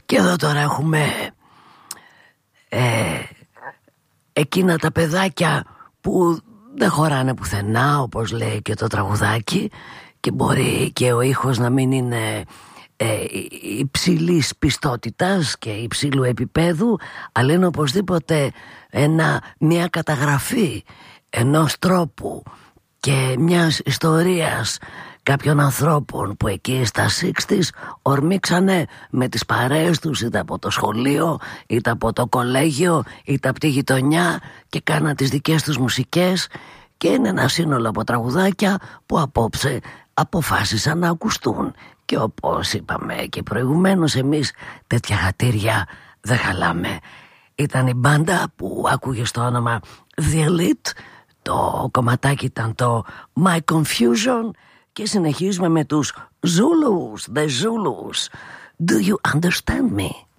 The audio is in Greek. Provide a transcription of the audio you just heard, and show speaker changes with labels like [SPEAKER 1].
[SPEAKER 1] Και εδώ τώρα έχουμε εκείνα τα παιδάκια που δεν χωράνε πουθενά, όπως λέει και το τραγουδάκι, και μπορεί και ο ήχος να μην είναι υψηλής πιστότητας και υψηλού επίπεδου, αλλά είναι οπωσδήποτε μια καταγραφή ενός τρόπου και μιας ιστορίας κάποιων ανθρώπων που εκεί στα 60's ορμήξανε με τις παρέες τους, είτε από το σχολείο, είτε από το κολέγιο, είτε από τη γειτονιά, και κάναν τις δικές τους μουσικές. Και είναι ένα σύνολο από τραγουδάκια που απόψε αποφάσισαν να ακουστούν. Και όπως είπαμε και προηγουμένως, εμείς τέτοια χατήρια δεν χαλάμε. Ήταν η μπάντα που άκουγε στο όνομα The Elite. Το κομματάκι ήταν το My Confusion. Και συνεχίζουμε με τους Zulus, The Zulus. Do you understand me?